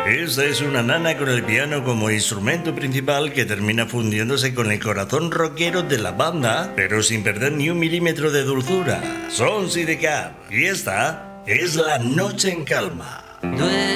Esta es una nana con el piano como instrumento principal que termina fundiéndose con el corazón rockero de la banda, pero sin perder ni un milímetro de dulzura. Son Sidecar y esta es La Noche en Calma.